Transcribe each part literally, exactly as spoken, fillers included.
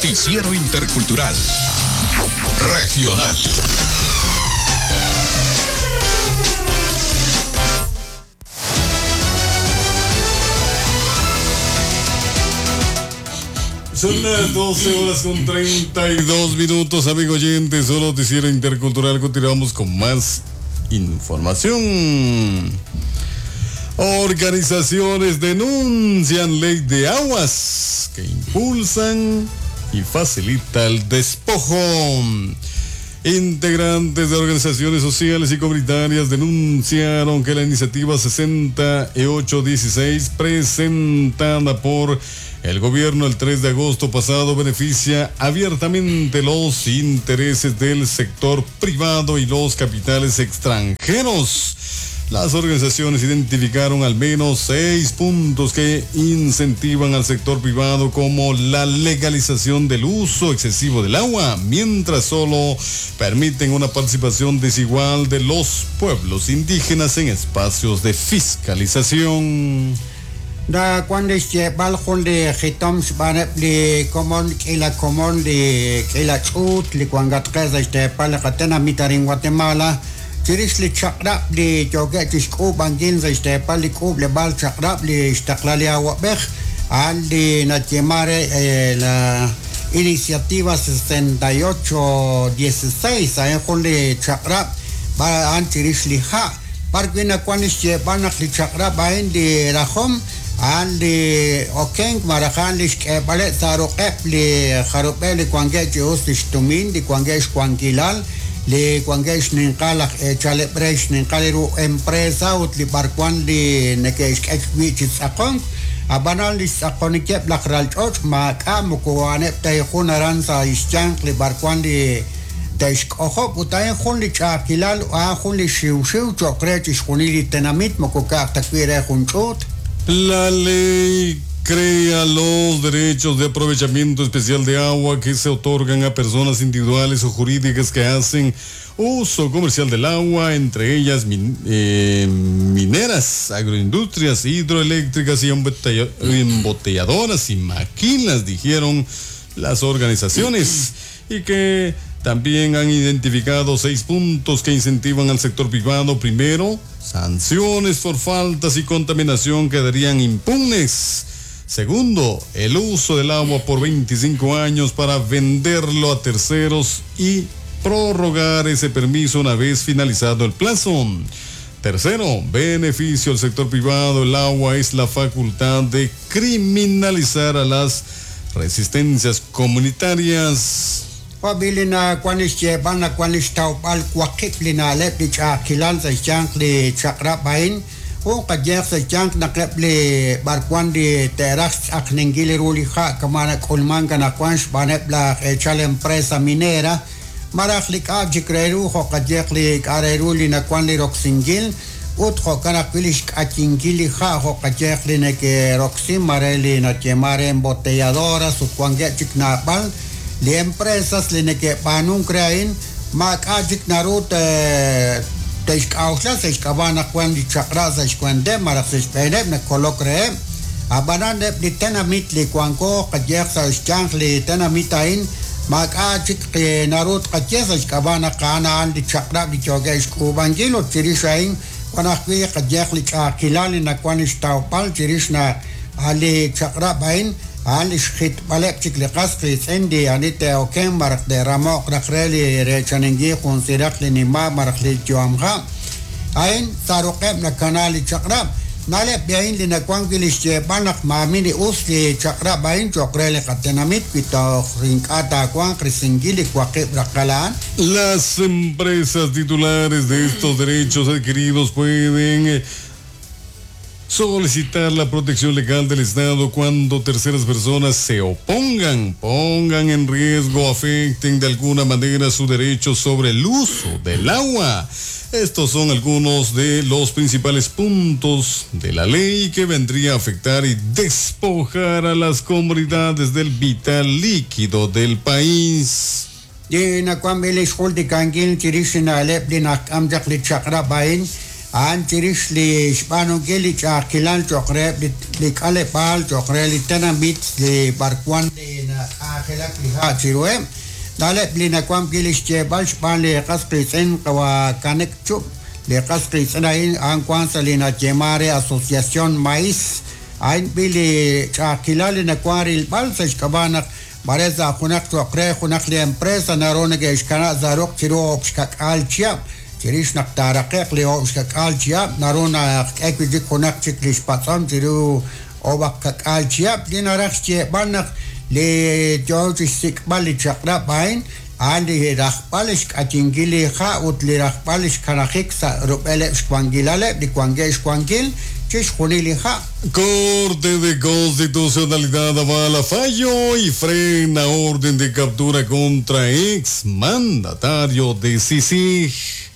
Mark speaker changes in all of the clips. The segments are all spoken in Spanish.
Speaker 1: Noticiero Intercultural Regional.
Speaker 2: Son las doce horas con treinta y dos minutos, amigo oyente. Solo Noticiero Intercultural. Continuamos con más información. Organizaciones denuncian ley de aguas que impulsan y facilita el despojo. Integrantes de organizaciones sociales y comunitarias denunciaron que la iniciativa sesenta y ocho dieciséis presentada por el gobierno el tres de agosto pasado beneficia abiertamente los intereses del sector privado y los capitales extranjeros. Las organizaciones identificaron al menos seis puntos que incentivan al sector privado, como la legalización del uso excesivo del agua, mientras solo permiten una participación desigual de los pueblos indígenas en espacios de fiscalización.
Speaker 3: Da cuando se balcón de Hitoms van de común que la común de que la chut le cuando casa este para catena mitar en Guatemala. Chiris le chakrap de joget disco bangin za este palikub le bal chakrap le istaklali agua bech al de nachemare la iniciativa sesenta y ocho dieciséis a en le chakrap ba an chiris le ha parquina cuanis che van a le chakrap ba en de rahom al de okeng marakan le ke balet zaro ep le kharupele kwange jos istumin de kwange kwangilal le kwangesh ninkala chale presh ninkaleru empresa utli barkwan li nekesh ekwichit sakong abanal li sakonikep lakral choch ma kamukuane tay khunaran sa ischank li barkwan li taish ojo putay khun li chakilal a khun li shiu shiu chokrechish khunili tenamit mokuka takwire khunchut.
Speaker 2: La ley crea los derechos de aprovechamiento especial de agua que se otorgan a personas individuales o jurídicas que hacen uso comercial del agua, entre ellas min, eh, mineras, agroindustrias, hidroeléctricas y embotelladoras y maquilas, dijeron las organizaciones, y que también han identificado seis puntos que incentivan al sector privado. Primero, sanciones por faltas y contaminación quedarían impunes. Segundo, el uso del agua por veinticinco años para venderlo a terceros y prorrogar ese permiso una vez finalizado el plazo. Tercero, beneficio al sector privado. El agua es la facultad de criminalizar a las resistencias comunitarias.
Speaker 3: Pabilina kwanis che bana kwanis tau al kwakiplina lepicha kilanza chankli chakrabain o kajek sa chank na kleple barkwan di teras akningili ruli kha kamana kulmanga na kwans banepla echale empresa minera maraklik ajikreru ho kajek li kareruli na kwanli roksingil ut ho kana pilish akingili kha ho kajek li ne ke roksim mareli na chemare embotelladoras su kwange chikna bal le empresas le ne ke panun creain mak ajik narut Teisk ausla se cabana cuando chakraza es cuando mara se spene me colocre abanande de tenamit le cuanco kajersa chankle tenamitain maka chik narut kajersa es cabana kana andi chakra di jogesh kubangilo tirishain wana kwe kajerli chakilali na kwani staupal tirishna ali chakra bain ali shit balek chik le qasqi sendi anite okem marak de ramok rakreli rechanengi konsirak le nima marak le joamga ain saroqem na kanali chakra nale biain le na kwangilish che banak mamini usli chakra bain chokrele katenamit pito rinkata kwang krisingili kwake brakalan.
Speaker 2: Las empresas titulares de estos derechos adquiridos pueden solicitar la protección legal del Estado cuando terceras personas se opongan, pongan en riesgo, afecten de alguna manera su derecho sobre el uso del agua. Estos son algunos de los principales puntos de la ley que vendría a afectar y despojar a las comunidades del vital líquido del país.
Speaker 3: Dina kwambili shuldi kangil tirishina lepdina amjakli chakra bain an tirish li shpano geli chakilan chokre li kale pal chokre li tenamit li barkwan li na akela kliha chirue dale blina kwam gilish che balsh ban le qasqisen qawa kanek chup le qasqisen ain an kwan salina chemare asociación maíz ain bili chakilale na kwaril balsach kabana bareza khunak to qre khunak le empresa narone ge iskana zarok chiro obskak alchia chirish nak taraqeq le obskak alchia narona ekwi khunak chiklish patsam chiro obak alchia lina rakhche banak le george sikbali chakra bain andi rakhpalish atingili kha ut le rakhpalish kanakhik sa rubele skwangilale di kwange skwangil
Speaker 2: Corte de Constitucionalidad avala fallo y frena orden de captura contra ex mandatario de CICIG.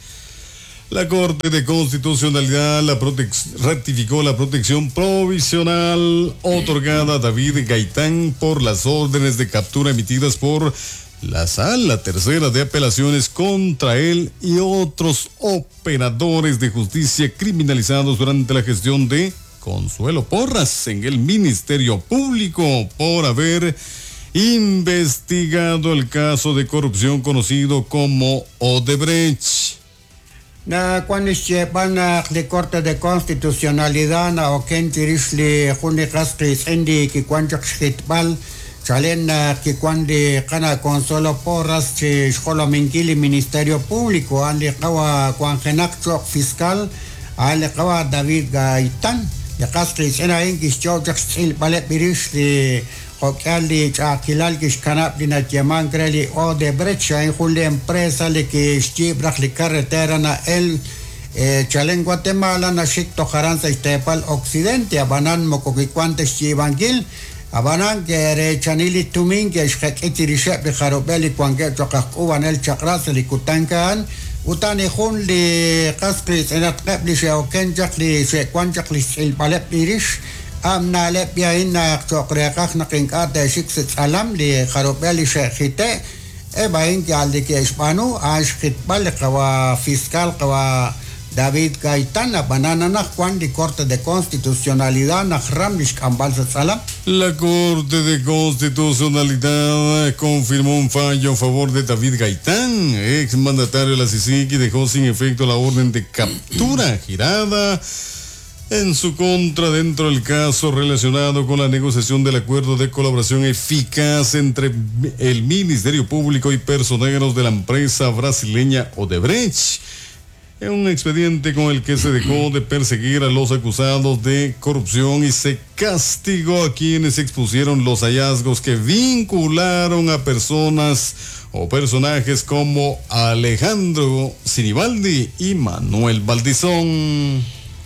Speaker 2: La Corte de Constitucionalidad la ratificó la protección provisional otorgada a David Gaitán por las órdenes de captura emitidas por la Sala Tercera de Apelaciones contra él y otros operadores de justicia criminalizados durante la gestión de Consuelo Porras en el Ministerio Público por haber investigado el caso de corrupción conocido como Odebrecht.
Speaker 3: Na kwanische bana de Corte de Constitucionalidad na oken tirishli khuni qasqis indi ki kwanchak khitbal Chalen que cuando kana Consuelo Porras che escola mingili Ministerio Público ande kawa kwan genak fiscal ale kawa David Gaitán ya kasri sena ingis chojak sil bale birish de kokali chakilal kish kanap dina jaman greli Odebrecht en khule empresa le que stibrak le carretera na el Chalen Guatemala na shik to jaranza istepal occidente abanan mokokikwante chivangil abanan que chanili tumin que shak etirisha be kharobeli kwange taqaqu wanel chaqras li kutankan utani khun li qasqi sanat qabli shawken jaqli shekwan jaqli sil balab irish amna le biaina toqreqaq naqinqa de shik salam li kharobeli shekhite e bain que al de que hispano ashqit bal qawa fiscal qawa David Gaitán, banana na Juan de Corte de Constitucionalidad na Ramlish Kambal Salam.
Speaker 2: La Corte de Constitucionalidad confirmó un fallo a favor de David Gaitán, ex mandatario de la CICIG, y dejó sin efecto la orden de captura girada en su contra dentro del caso relacionado con la negociación del acuerdo de colaboración eficaz entre el Ministerio Público y personeros de la empresa brasileña Odebrecht. Es un expediente con el que se dejó de perseguir a los acusados de corrupción y se castigó a quienes expusieron los hallazgos que vincularon a personas o personajes como Alejandro Sinibaldi y Manuel Valdizón.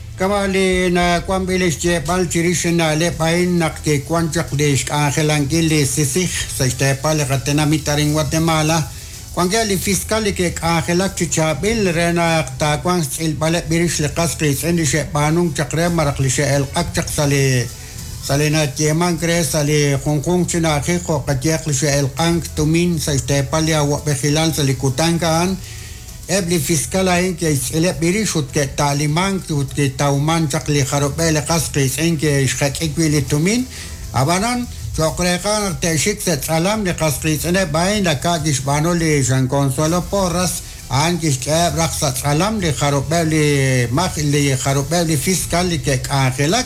Speaker 3: Kamali na kwambilis che balchirishin na le pain na que kwanchak de Ángel Anguiles Sisig sa istepal katena mitaring Guatemala. Kwangeli fiscal que Ángela Chichabil rena ta kwang il bale birish le qasqis indi she banung chakre marakli she el qak sale salena jeman kre sale khongkong china khi kho qajek li she el qank tumin sa istepalia wa bekhilal sale kutangan ebli fiscal ain que ele birish ut que taliman ut que tauman chakli kharobel qasqis en que shak ekwili tumin abanan Chokrekan Teshik set salam de Casprisene Bain la Kagish Banoli Jean Consuelo Porras Angish Raksat salam de Harobeli Machli Harobeli fiscal que Angelak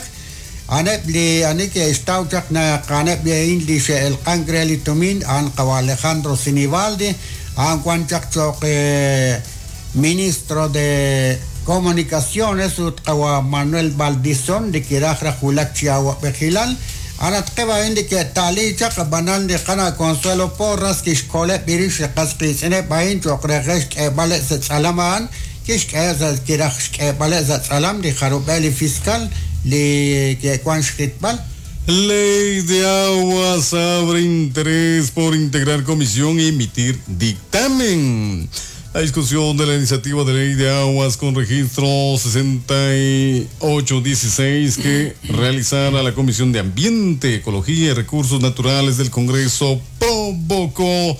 Speaker 3: Anepli Anike Staujak na Canepli English el Cangreli Tumin An Alejandro Sinibaldi An Quanchak Choque Ministro de Comunicaciones Utkawa Manuel Valdizón de Kirajra Julak Chiawa Bejilal Anat keba indi que tali chak banan de kana Consuelo Porras que skole birish qasqis ene bain chokregesh ke bale zat salaman kish ke zat kirash ke bale zat salam de kharubeli fiscal li que kwanshkitbal.
Speaker 2: Ley de Aguas abre interés por integrar comisión y emitir dictamen. La discusión de la iniciativa de ley de aguas con registro sesenta y ocho dieciséis que realizara la Comisión de Ambiente, Ecología y Recursos Naturales del Congreso provocó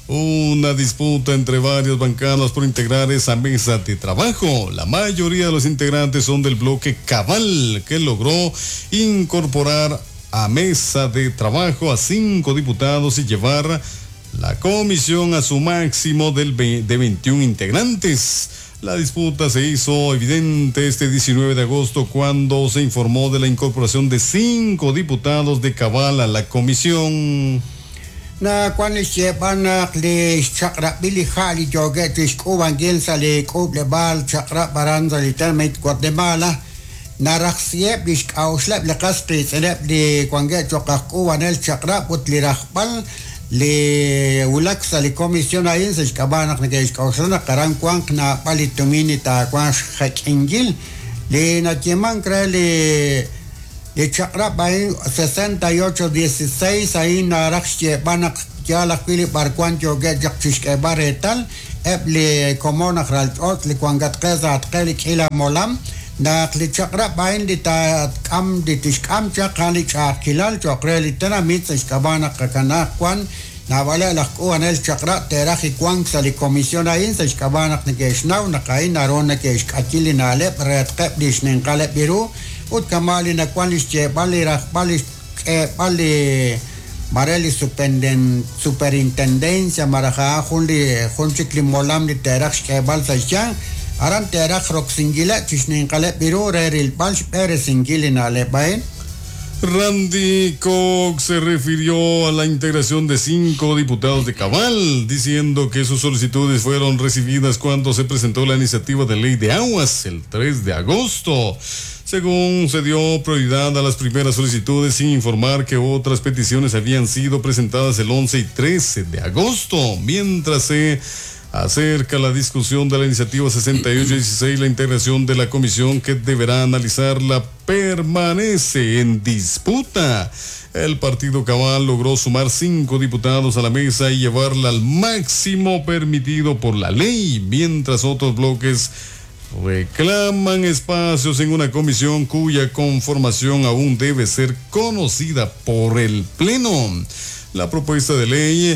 Speaker 2: una disputa entre varias bancadas por integrar esa mesa de trabajo. La mayoría de los integrantes son del bloque Cabal, que logró incorporar a mesa de trabajo a cinco diputados y llevar la comisión a su máximo del de veintiún integrantes. La disputa se hizo evidente este diecinueve de agosto cuando se informó de la incorporación de cinco diputados de cabal a la comisión.
Speaker 3: Na cuando se van a le chakra bili hali joget is kubangil sa le kuble bal chakra baranza literalmente Guatemala na raksiep dis kauslep le kastri selep di kuanget chokak kubanel chakra put li rakbal le ulak sa le komisión ayin sa kabanak na kais kausana karang kuang na palitumini ta kuang khakingil le na tiemang kre le le chakra bain sesenta y ocho dieciséis ahí na raksie banak ya la kwili barkwan joget jakchish ke baretal eble komona kral ot le kwangat qeza atqeli kila molam na le chakra bain di ta kam di tishkam chakali chakilal chokreli tana mit skabana kakana kwan na wala la ko anel chakra terahi kwang sa le komisión ahí sa skabana ne keshnau na kain arona ke skakili na le ret qeb disnen qale biru ut kamali na kwalis che bali rak bali eh bali mareli supenden superintendencia maraja hundi hunchikli molam ni terak ke bal sajja aran terak rok singila chisnin kale biru reril bal pere singili na le bain.
Speaker 2: Randy Cox se refirió a la integración de cinco diputados de cabal, diciendo que sus solicitudes fueron recibidas cuando se presentó la iniciativa de ley de aguas el tres de agosto. Según se dio prioridad a las primeras solicitudes sin informar que otras peticiones habían sido presentadas el once y trece de agosto, mientras se acerca la discusión de la iniciativa sesenta y ocho dieciséis, la integración de la comisión que deberá analizarla permanece en disputa. El Partido Cabal logró sumar cinco diputados a la mesa y llevarla al máximo permitido por la ley, mientras otros bloques reclaman espacios en una comisión cuya conformación aún debe ser conocida por el Pleno. La propuesta de ley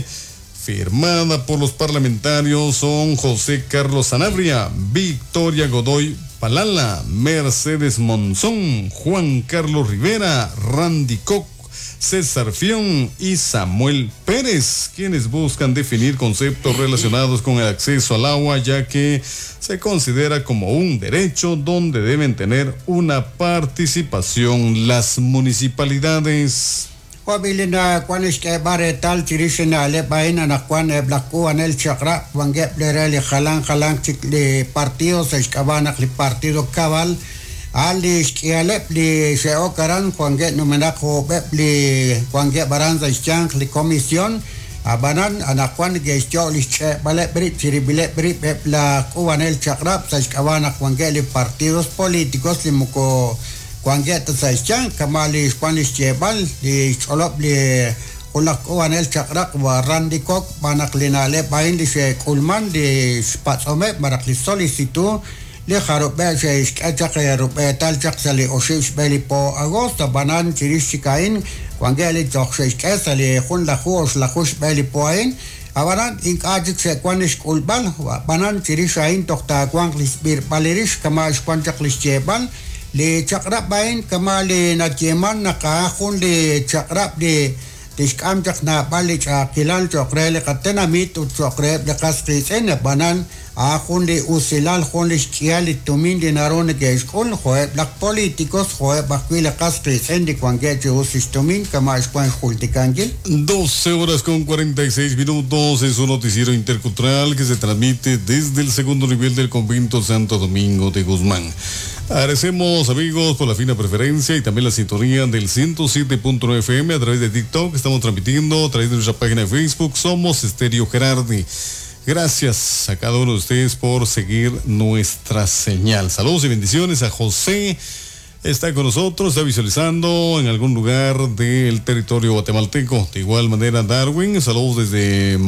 Speaker 2: firmada por los parlamentarios son José Carlos Sanabria, Victoria Godoy Palala, Mercedes Monzón, Juan Carlos Rivera, Randy Cox, César Fión y Samuel Pérez, quienes buscan definir conceptos relacionados con el acceso al agua, ya que se considera como un derecho donde deben tener una participación las municipalidades.
Speaker 3: Wabilina kwanis ke baretal tirishina le baina na kwan e blaku anel chakra wange plereli khalang khalang chikli partidos eskabana li partido cabal ali skiale li seo karan kwange numena ko bepli kwange baranza ischang li komisión abanan anakwan ge ischol che bale brit chiribile brit bepla kuanel chakra eskabana kwange li partidos políticos li muko Kuanget sa ischang kamali Spanish chebal di cholop li ulak uanel chakrak wa Randy Cox banak linale bain di se kulman di spatsome barak li solicitu li kharupe se iskachak ya rupe tal chak sali oshish beli po agosto banan chirishikain kuangeli chok se iskasa li khun la khus la khush beli poin awaran inkajik se kwanish kulbal banan chirishain tokta kwanglis bir balirish kama spanchak li chebal le chakrap bain kamali na jeman na kahun le chakrap de diskam chak na bali chakilan chokrele katena mit chokre de kastrisen banan ahun le usilal hun le kiali tumin de narone ke skol khoe lak políticos khoe bakwile kastrisen de kwange che usistumin kama skwan khultikangil.
Speaker 2: doce horas con cuarenta y seis minutos es un noticiero intercultural que se transmite desde el segundo nivel del convento Santo Domingo de Guzmán. Agradecemos, amigos, por la fina preferencia y también la sintonía del ciento siete punto nueve F M a través de TikTok. Estamos transmitiendo a través de nuestra página de Facebook. Somos Estéreo Gerardi. Gracias a cada uno de ustedes por seguir nuestra señal. Saludos y bendiciones a José. Está con nosotros, está visualizando en algún lugar del territorio guatemalteco. De igual manera, Darwin. Saludos desde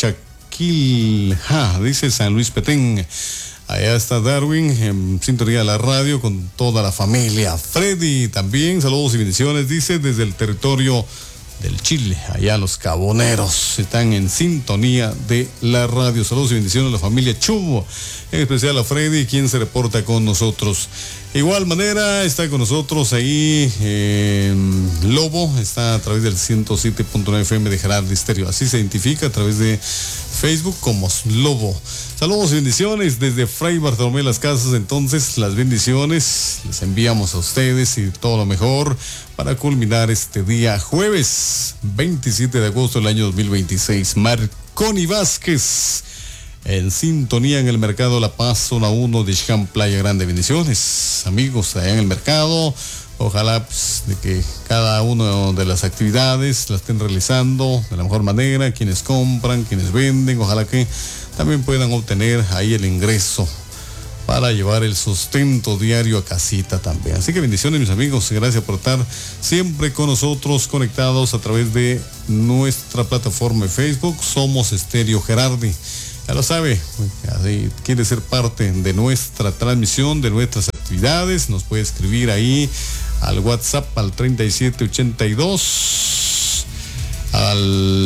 Speaker 2: Machaquilja, dice San Luis Petén. Allá está Darwin en sintonía de la radio con toda la familia. Freddy también, saludos y bendiciones, dice desde el territorio del Chile. Allá los caboneros están en sintonía de la radio. Saludos y bendiciones a la familia Chubo, en especial a Freddy, quien se reporta con nosotros. Igual manera está con nosotros ahí eh, Lobo, está a través del ciento siete punto nueve F M de Gerardi Stereo, así se identifica a través de Facebook como Lobo. Saludos y bendiciones desde Fray Bartolomé de las Casas. Entonces las bendiciones les enviamos a ustedes y todo lo mejor para culminar este día jueves veintisiete de agosto del año dos mil veintiséis. Marconi Vázquez en sintonía en el mercado La Paz, zona uno de Xcán, Playa Grande. Bendiciones, amigos, allá en el mercado. Ojalá pues, de que cada una de las actividades la estén realizando de la mejor manera. Quienes compran, quienes venden, ojalá que también puedan obtener ahí el ingreso para llevar el sustento diario a casita también. Así que bendiciones, mis amigos. Gracias por estar siempre con nosotros, conectados a través de nuestra plataforma de Facebook. Somos Estéreo Gerardi. Ya lo sabe, así quiere ser parte de nuestra transmisión, de nuestras actividades, nos puede escribir ahí al WhatsApp al treinta y siete ochenta y dos, al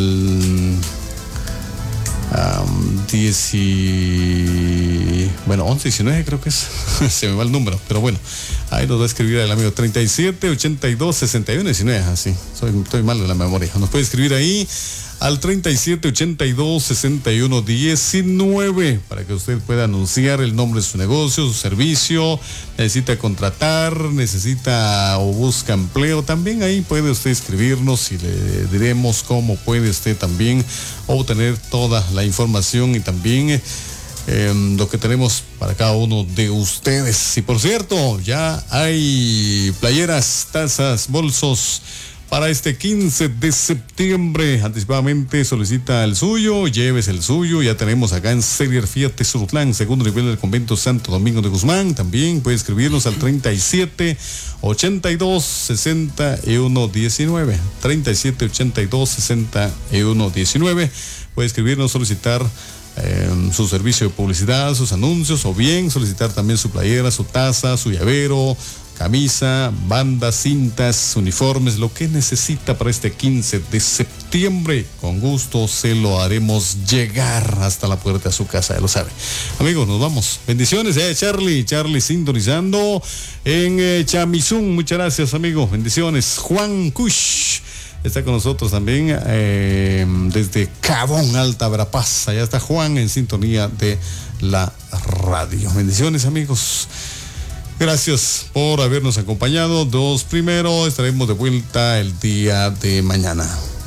Speaker 2: um, diez y, bueno, once diecinueve creo que es, se me va el número, pero bueno, ahí nos va a escribir el amigo treinta y siete ochenta y dos sesenta y uno diecinueve, así, soy, estoy mal de la memoria, nos puede escribir ahí al treinta y siete ochenta y dos sesenta y uno diecinueve para que usted pueda anunciar el nombre de su negocio, su servicio, necesita contratar, necesita o busca empleo, también ahí puede usted escribirnos y le diremos cómo puede usted también obtener toda la información y también eh, lo que tenemos para cada uno de ustedes. Y por cierto, ya hay playeras, tazas, bolsos para este quince de septiembre. Anticipadamente solicita el suyo, llévese el suyo. Ya tenemos acá en Serier Fiat Surutlán, segundo nivel del convento Santo Domingo de Guzmán. También puede escribirnos al treinta y siete ochenta y dos sesenta y uno diecinueve. treinta y siete ochenta y dos sesenta y uno diecinueve. Puede escribirnos, solicitar eh, su servicio de publicidad, sus anuncios, o bien solicitar también su playera, su taza, su llavero, camisa, bandas, cintas, uniformes, lo que necesita para este quince de septiembre. Con gusto se lo haremos llegar hasta la puerta de su casa, ya lo sabe. Amigos, nos vamos. Bendiciones, eh, Charlie, Charlie sintonizando en eh, Chamizún. Muchas gracias, amigo. Bendiciones. Juan Kush está con nosotros también eh, desde Cabón, Alta Verapaz. Allá está Juan en sintonía de la radio. Bendiciones, amigos. Gracias por habernos acompañado. Dos primero, estaremos de vuelta el día de mañana.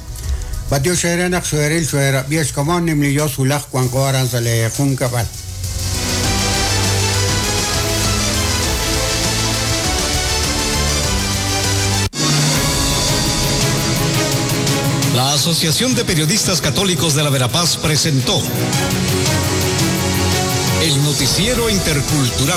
Speaker 1: La Asociación de Periodistas Católicos de la Verapaz presentó el noticiero intercultural.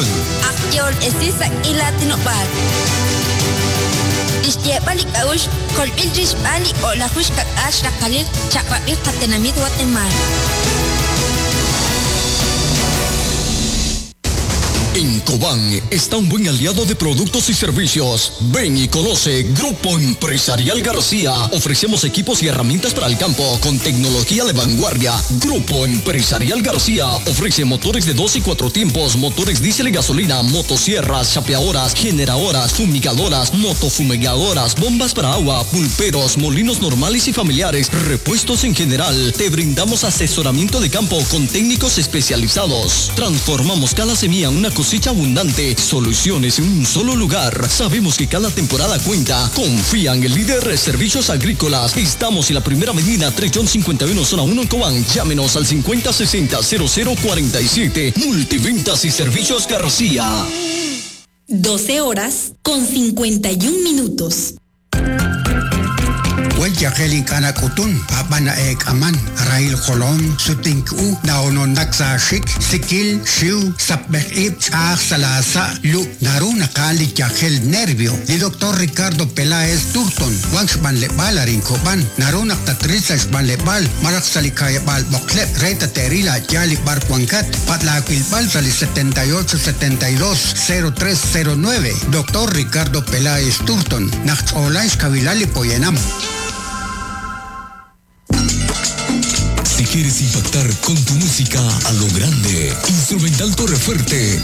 Speaker 1: En Cobán está un buen aliado de productos y servicios. Ven y conoce Grupo Empresarial García. Ofrecemos equipos y herramientas para el campo con tecnología de vanguardia. Grupo Empresarial García ofrece motores de dos y cuatro tiempos, motores diésel y gasolina, motosierras, chapeadoras, generadoras, fumigadoras, motofumigadoras, bombas para agua, pulperos, molinos normales y familiares, repuestos en general. Te brindamos asesoramiento de campo con técnicos especializados. Transformamos cada semilla en una cosecha abundante. Soluciones en un solo lugar. Sabemos que cada temporada cuenta. Confía en el líder de servicios agrícolas. Estamos en la primera avenida tres cincuenta y uno, zona uno en Cobán. Llámenos al cincuenta sesenta cero cero cuarenta y siete. Multiventas y Servicios García.
Speaker 4: doce horas con cincuenta y un minutos.
Speaker 3: Yahelin kana kutun papana ek aman rail kolon sutingku naonon naksa shik sikil shiu sapbek ip chah salasa lu naruna kali yahel nervio di doctor Ricardo Peláez Turton wangshban lebal arin koban naruna tatrisa shban lebal marak salikaya bal boklep reta terila yali barquancat patla quilbal sali setenta y ocho setenta y dos cero tres cero nueve doctor Ricardo Peláez Turton nach online kavilali poyenam.
Speaker 1: Si quieres impactar con tu música a lo grande, Instrumental Torre Fuerte